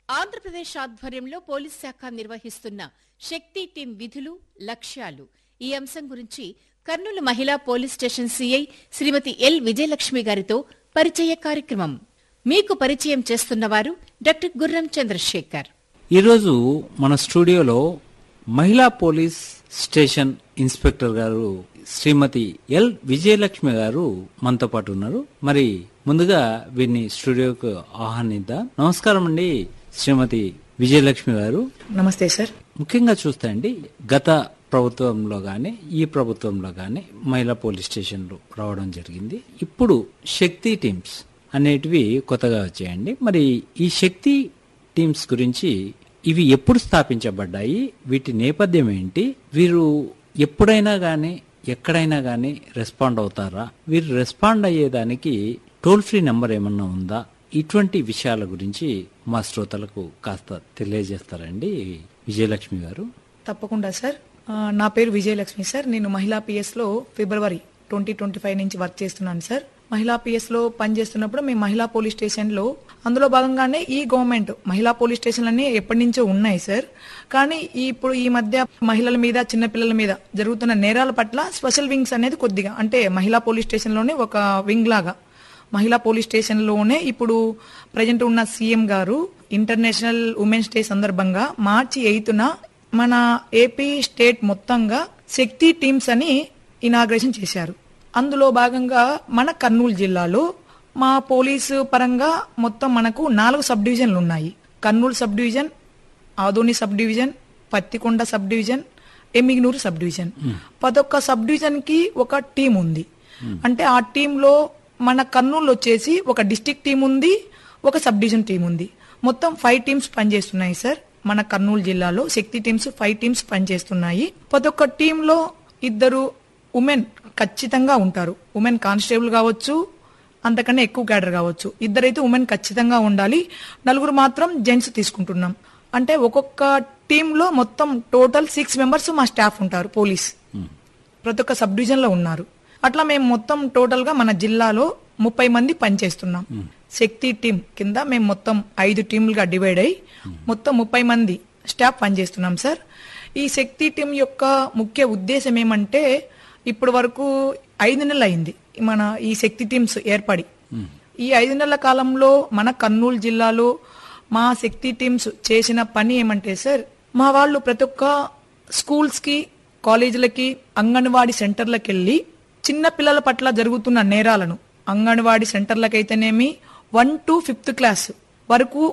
ఆంధ్రప్రదేశ్ ఆధ్వర్యంలో పోలీస్ శాఖ నిర్వహిస్తున్న శక్తి టీం విధులు, లక్ష్యాలు ఈ అంశం గురించి కర్నూలు మహిళా పోలీస్ స్టేషన్ సిఐ శ్రీమతి ఎల్ విజయలక్ష్మి గారితో పరిచయ కార్యక్రమం. మీకు పరిచయం చేస్తున్నవారు డాక్టర్ గుర్రం చంద్రశేఖర్. ఈరోజు మన స్టూడియోలో మహిళా పోలీస్ స్టేషన్ ఇన్స్పెక్టర్ గారు శ్రీమతి ఎల్ విజయలక్ష్మి గారు మనతో పాటు ఉన్నారు. మరి ముందుగా వీరిని స్టూడియోకు ఆహ్వానిద్దాం. నమస్కారం అండి శ్రీమతి విజయలక్ష్మి గారు. నమస్తే సార్. ముఖ్యంగా చూస్తే అండి, గత ప్రభుత్వంలో గాని ఈ ప్రభుత్వంలో గాని మహిళా పోలీస్ స్టేషన్లు రావడం జరిగింది. ఇప్పుడు శక్తి టీమ్స్ అనేటివి కొత్తగా వచ్చాయండి. మరి ఈ శక్తి టీమ్స్ గురించి ఇవి ఎప్పుడు స్థాపించబడ్డాయి, వీటి నేపథ్యం ఏంటి, వీరు ఎప్పుడైనా గానీ ఎక్కడైనా గానీ రెస్పాండ్ అవుతారా, వీరు రెస్పాండ్ అయ్యేదానికి టోల్ ఫ్రీ నెంబర్ ఏమన్నా ఉందా, ఇటువంటి విషయాల గురించి మా శ్రోతలకు కాస్త తెలియజేస్తారండి విజయలక్ష్మి గారు. తప్పకుండా సార్. నా పేరు విజయలక్ష్మి సార్. నేను మహిళా పిఎస్ లో ఫిబ్రవరి 2025 నుంచి వర్క్ చేస్తున్నాను సార్. మహిళా పిఎస్ లో పనిచేస్తున్నప్పుడు మేము మహిళా పోలీస్ స్టేషన్ లో, అందులో భాగంగానే ఈ గవర్నమెంట్ మహిళా పోలీస్ స్టేషన్లన్నీ ఎప్పటి నుంచో ఉన్నాయి సార్. కానీ ఇప్పుడు ఈ మధ్య మహిళల మీద, చిన్నపిల్లల మీద జరుగుతున్న నేరాల పట్ల స్పెషల్ వింగ్స్ అనేది కొద్దిగా, అంటే మహిళా పోలీస్ స్టేషన్ లోనే ఒక వింగ్ లాగా మహిళా పోలీస్ స్టేషన్ లోనే ఇప్పుడు ప్రజెంట్ ఉన్న సీఎం గారు ఇంటర్నేషనల్ ఉమెన్స్ డే సందర్భంగా మార్చి 8న మన ఏపీ స్టేట్ మొత్తంగా శక్తి టీమ్స్ అని ఇనాగ్రేషన్ చేశారు. అందులో భాగంగా మన కర్నూలు జిల్లాలో మా పోలీసు పరంగా మొత్తం మనకు 4 సబ్ డివిజన్లు ఉన్నాయి. Kurnool sub division, Adoni sub division, Pattikonda sub division, Emmiganur sub division. 11 sub division కి ఒక టీం ఉంది. అంటే ఆ టీంలో మన కర్నూలు వచ్చేసి ఒక డిస్ట్రిక్ట్ టీం ఉంది, ఒక సబ్ డివిజన్ టీం ఉంది. మొత్తం 5 టీమ్స్ పనిచేస్తున్నాయి సార్. మన కర్నూలు జిల్లాలో శక్తి టీమ్స్ 5 టీమ్స్ పనిచేస్తున్నాయి. 11 టీంలో 2 ఉమెన్ ఖచ్చితంగా ఉంటారు. ఉమెన్ కానిస్టేబుల్ కావచ్చు, అంతకన్నా ఎక్కువ క్యాడర్ కావచ్చు. 2 అయితే ఉమెన్ ఖచ్చితంగా ఉండాలి. 4 మాత్రం జెంట్స్ తీసుకుంటున్నాం. అంటే ఒక్కొక్క టీంలో మొత్తం టోటల్ 6 మెంబర్స్ మా స్టాఫ్ ఉంటారు. పోలీస్ ప్రతి ఒక్క సబ్ డివిజన్ లో ఉన్నారు. అట్లా మేము మొత్తం టోటల్ గా మన జిల్లాలో 30 మంది పనిచేస్తున్నాం. శక్తి టీం కింద మేము మొత్తం 5 టీంలుగా డివైడ్ అయ్యి మొత్తం 30 మంది స్టాఫ్ పనిచేస్తున్నాం సార్. ఈ శక్తి టీం యొక్క ముఖ్య ఉద్దేశం ఏమంటే, ఇప్పటి వరకు 5 నెలలు అయింది మన ఈ శక్తి టీమ్స్ ఏర్పడి. ఈ 5 నెలల కాలంలో మన కర్నూలు జిల్లాలో మా శక్తి టీమ్స్ చేసిన పని ఏమంటే సార్, మా వాళ్ళు ప్రతి ఒక్క స్కూల్స్ కి, కాలేజీలకి, అంగన్వాడీ సెంటర్లకు వెళ్ళి చిన్న పిల్లల పట్ల జరుగుతున్న నేరాలను, అంగన్వాడీ సెంటర్లకైతేనేమి 1 to 5th క్లాస్ వరకు